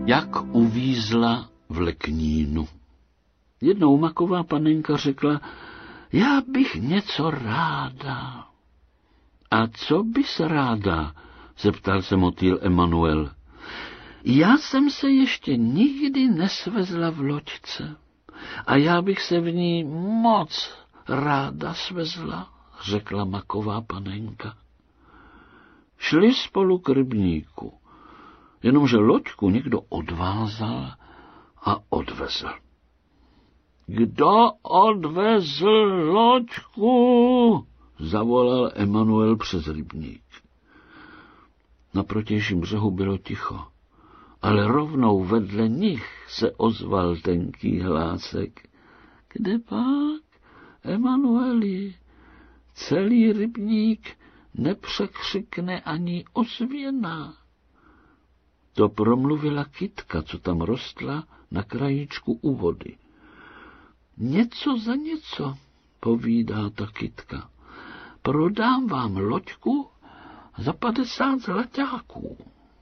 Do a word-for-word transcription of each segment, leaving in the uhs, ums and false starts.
jak uvízla v leknínu. Jednou maková panenka řekla, já bych něco ráda. A co bys ráda? Zeptal se motýl Emanuel. Já jsem se ještě nikdy nesvezla v loďce a já bych se v ní moc ráda svezla, řekla maková panenka. Šli spolu k rybníku, jenomže loďku někdo odvázal a odvezl. Kdo odvezl loďku? Zavolal Emanuel přes rybník. Na protějším břehu bylo ticho, ale rovnou vedle nich se ozval tenký hlásek. Kde pak, Emanueli? Celý rybník nepřekřikne ani ozvěna. To promluvila kytka, co tam rostla na krajíčku u vody. Něco za něco, povídá ta kytka. Prodám vám loďku za padesát zlaťáků.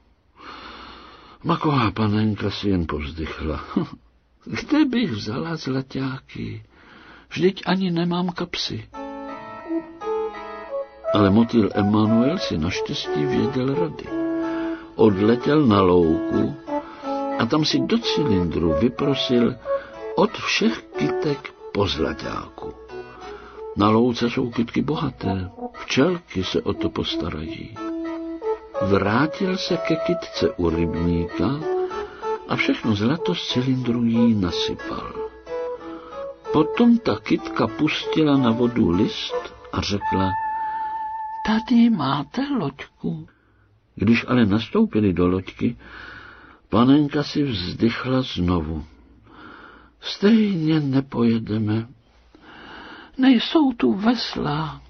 Maková panenka si jen povzdychla. Kde bych vzala zlaťáky? Vždyť ani nemám kapsy. Ale motýl Emanuel si naštěstí věděl rady. Odletěl na louku a tam si do cylindru vyprosil od všech kytek po zlaťáku. Na louce jsou kytky bohaté, včelky se o to postarají. Vrátil se ke kytce u rybníka a všechno zlato z cylindru jí nasypal. Potom ta kytka pustila na vodu list a řekla, tady máte loďku. Když ale nastoupili do loďky, panenka si vzdychla znovu. Stejně nepojedeme. Nejsou tu vesla.